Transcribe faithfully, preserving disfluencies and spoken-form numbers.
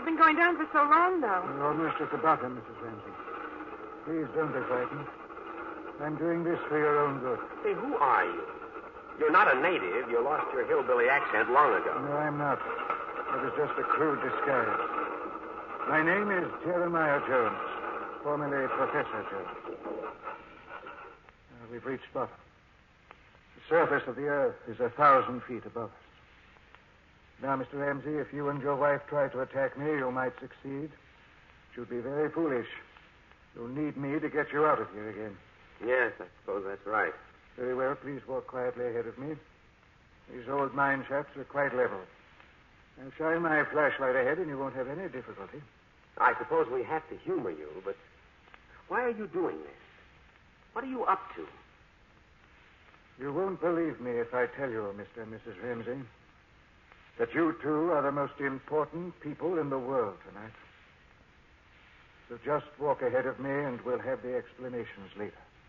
You've been going down for so long, though. We're almost at the bottom, Missus Ramsey. Please don't be frightened. I'm doing this for your own good. Hey, who are you? You're not a native. You lost your hillbilly accent long ago. No, I'm not. It was just a crude disguise. My name is Jeremiah Jones, formerly Professor Jones. Uh, we've reached bottom. The surface of the earth is a thousand feet above us. Now, Mister Ramsey, if you and your wife try to attack me, you might succeed. It would be very foolish. You'll need me to get you out of here again. Yes, I suppose that's right. Very well. Please walk quietly ahead of me. These old mine shafts are quite level. I'll shine my flashlight ahead and you won't have any difficulty. I suppose we have to humor you, but why are you doing this? What are you up to? You won't believe me if I tell you, Mister and Missus Ramsey, that you two are the most important people in the world tonight. So just walk ahead of me and we'll have the explanations later.